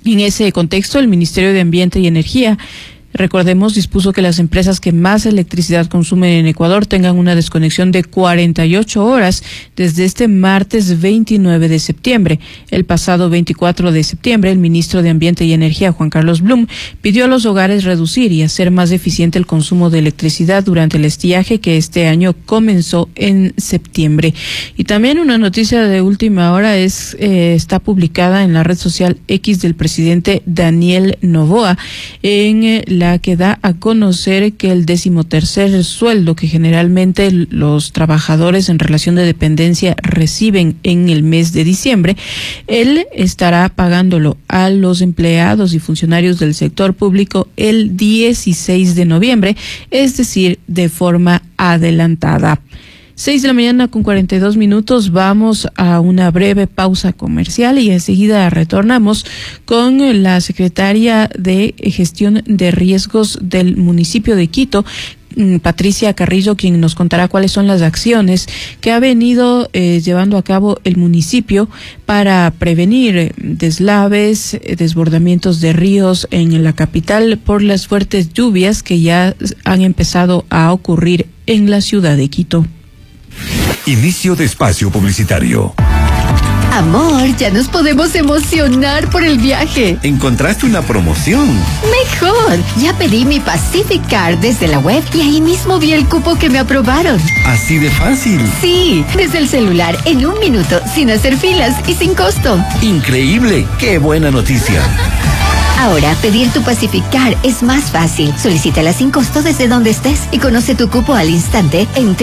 En ese contexto, el Ministerio de Ambiente y Energía, recordemos, dispuso que las empresas que más electricidad consumen en Ecuador tengan una desconexión de 48 horas desde este martes 29 de septiembre. El pasado 24 de septiembre, el ministro de Ambiente y Energía, Juan Carlos Blum, pidió a los hogares reducir y hacer más eficiente el consumo de electricidad durante el estiaje que este año comenzó en septiembre. Y también una noticia de última hora está publicada en la red social X del presidente Daniel Noboa, en la que da a conocer que el 13º sueldo que generalmente los trabajadores en relación de dependencia reciben en el mes de diciembre, él estará pagándolo a los empleados y funcionarios del sector público el 16 de noviembre, es decir, de forma adelantada. 6:42 a.m. Vamos a una breve pausa comercial y enseguida retornamos con la secretaria de Gestión de Riesgos del municipio de Quito, Patricia Carrillo, quien nos contará cuáles son las acciones que ha venido llevando a cabo el municipio para prevenir deslaves, desbordamientos de ríos en la capital por las fuertes lluvias que ya han empezado a ocurrir en la ciudad de Quito. Inicio de espacio publicitario. Amor, ya nos podemos emocionar por el viaje. ¿Encontraste una promoción? Mejor, ya pedí mi Pacific Card desde la web y ahí mismo vi el cupo que me aprobaron. ¿Así de fácil? Sí, desde el celular en 1 minuto, sin hacer filas y sin costo. ¡Increíble! ¡Qué buena noticia! Ahora, pedir tu Pacific Card es más fácil. Solicítala sin costo desde donde estés y conoce tu cupo al instante en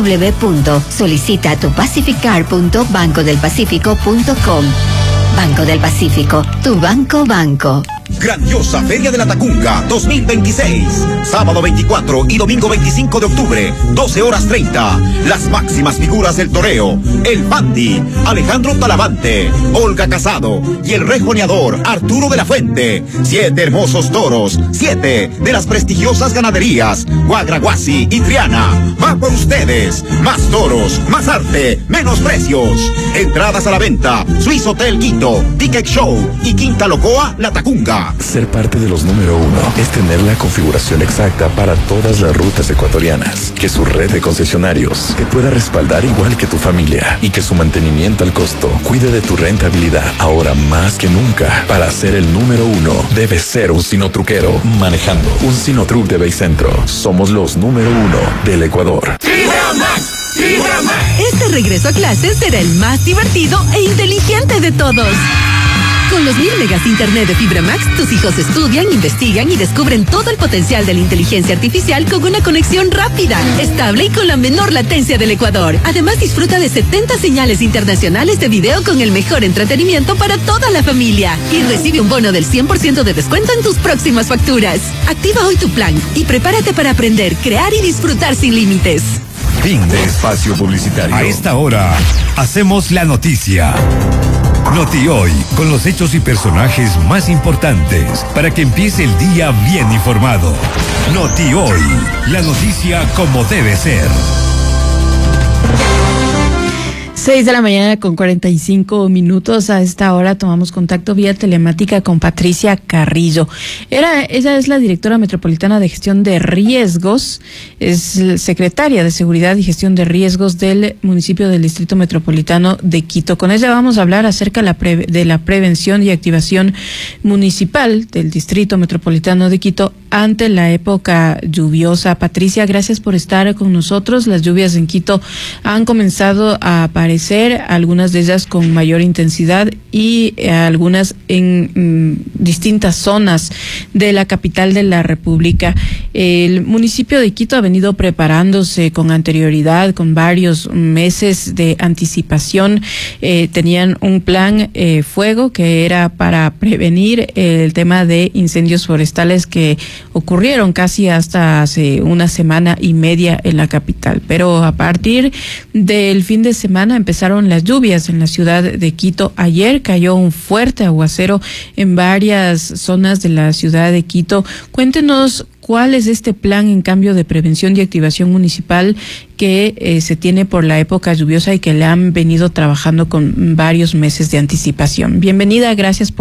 www.solicitatupacificard.bancodelpacifico.com. Banco del Pacífico, tu banco. Grandiosa Feria de la Tacunga 2026. Sábado 24 y domingo 25 de octubre, 12:30. Las máximas figuras del toreo: el Bandi, Alejandro Talavante, Olga Casado y el rejoneador Arturo de la Fuente. 7 hermosos toros, 7 de las prestigiosas ganaderías Guagraguasi y Triana. Va por ustedes. Más toros, más arte, menos precios. Entradas a la venta: Swiss Hotel Quito, Ticket Show y Quinta Locoa La Tacunga. Ser parte de los número 1 es tener la configuración exacta para todas las rutas ecuatorianas, que su red de concesionarios te pueda respaldar igual que tu familia y que su mantenimiento al costo cuide de tu rentabilidad. Ahora más que nunca, para ser el número 1 debes ser un sinotruquero manejando un Sinotruc de Baycentro. Somos los número 1 del Ecuador. Este regreso a clases será el más divertido e inteligente de todos. Con los 1000 megas de internet de Fibra Max, tus hijos estudian, investigan y descubren todo el potencial de la inteligencia artificial con una conexión rápida, estable y con la menor latencia del Ecuador. Además, disfruta de 70 señales internacionales de video con el mejor entretenimiento para toda la familia. Y recibe un bono del 100% de descuento en tus próximas facturas. Activa hoy tu plan y prepárate para aprender, crear y disfrutar sin límites. Fin de espacio publicitario. A esta hora, hacemos la noticia. Noti Hoy, con los hechos y personajes más importantes, para que empiece el día bien informado. Noti Hoy, la noticia como debe ser. 6:45 a esta hora tomamos contacto vía telemática con Patricia Carrillo. Ella es la directora metropolitana de gestión de riesgos, es secretaria de seguridad y gestión de riesgos del municipio del Distrito Metropolitano de Quito. Con ella vamos a hablar acerca de la prevención y activación municipal del Distrito Metropolitano de Quito ante la época lluviosa. Patricia, gracias por estar con nosotros. Las lluvias en Quito han comenzado a aparecer, algunas de ellas con mayor intensidad y algunas en distintas zonas de la capital de la República. El municipio de Quito ha venido preparándose con anterioridad, con varios meses de anticipación. Tenían un plan fuego que era para prevenir el tema de incendios forestales que ocurrieron casi hasta hace una semana y media en la capital. Pero a partir del fin de semana empezaron las lluvias en la ciudad de Quito. Ayer cayó un fuerte aguacero en varias zonas de la ciudad de Quito. Cuéntenos cuál es este plan en cambio de prevención y activación municipal que se tiene por la época lluviosa y que le han venido trabajando con varios meses de anticipación. Bienvenida, gracias por